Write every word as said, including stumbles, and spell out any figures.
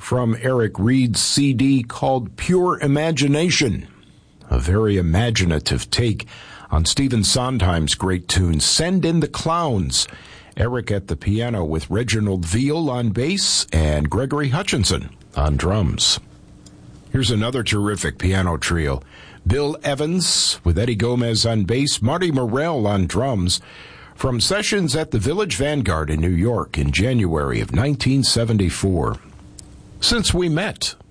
from Eric Reed's C D called Pure Imagination, a very imaginative take on Stephen Sondheim's great tune, Send in the Clowns. Eric at the piano with Reginald Veal on bass and Gregory Hutchinson on drums. Here's another terrific piano trio. Bill Evans with Eddie Gomez on bass, Marty Morell on drums, from sessions at the Village Vanguard in New York in January of nineteen seventy-four. Since We Met.